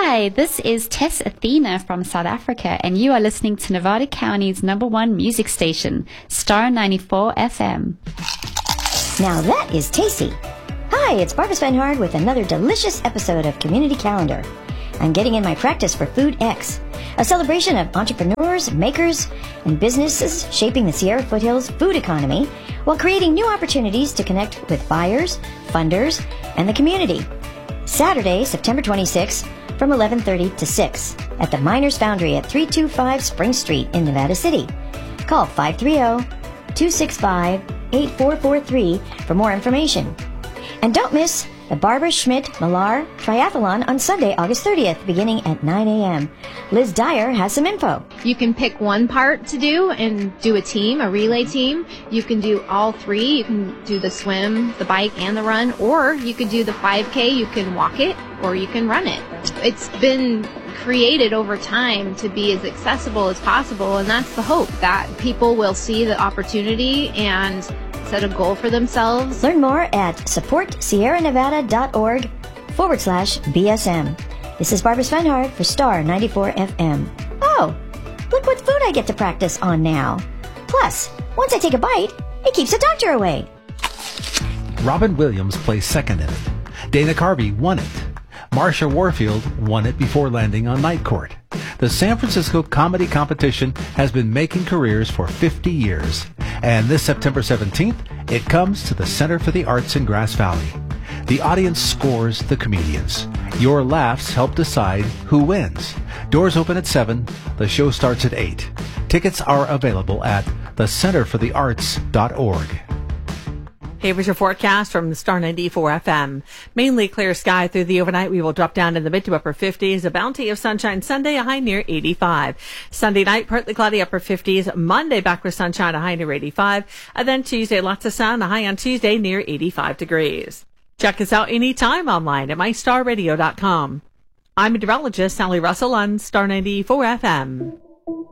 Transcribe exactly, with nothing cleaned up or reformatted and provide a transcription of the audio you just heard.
Hi, this is Tess Athena from South Africa, and you are listening to Nevada County's number one music station, Star ninety-four F M. Now that is tasty. Hi, it's Barbara Svenhard with another delicious episode of Community Calendar. I'm getting in my practice for Food X, a celebration of entrepreneurs, makers, and businesses shaping the Sierra Foothills food economy while creating new opportunities to connect with buyers, funders, and the community. Saturday, September twenty-sixth, from eleven thirty to six at the Miners Foundry at three two five Spring Street in Nevada City. Call five three zero, two six five, eight four four three for more information. And don't miss the Barbara Schmidt Millar Triathlon on Sunday, August thirtieth, beginning at nine a.m. Liz Dyer has some info. You can pick one part to do and do a team, a relay team. You can do all three. You can do the swim, the bike, and the run. Or you could do the five K. You can walk it, or you can run it. It's been created over time to be as accessible as possible, and that's the hope, that people will see the opportunity and set a goal for themselves. Learn more at supportsierranevada.org forward slash BSM. This is Barbara Svenhard for Star ninety-four F M. Oh, look what food I get to practice on now. Plus, once I take a bite, it keeps the doctor away. Robin Williams placed second in it. Dana Carvey won it. Marsha Warfield won it before landing on Night Court. The San Francisco Comedy Competition has been making careers for fifty years. And this September seventeenth, it comes to the Center for the Arts in Grass Valley. The audience scores the comedians. Your laughs help decide who wins. Doors open at seven. The show starts at eight. Tickets are available at the center for the arts dot org. Hey, here's your forecast from Star ninety-four F M. Mainly clear sky through the overnight. We will drop down in the mid to upper fifties. A bounty of sunshine Sunday, a high near eighty-five. Sunday night, partly cloudy, upper fifties. Monday, back with sunshine, a high near eighty-five. And then Tuesday, lots of sun, a high on Tuesday near eighty-five degrees. Check us out anytime online at my star radio dot com. I'm meteorologist Sally Russell on Star ninety-four F M.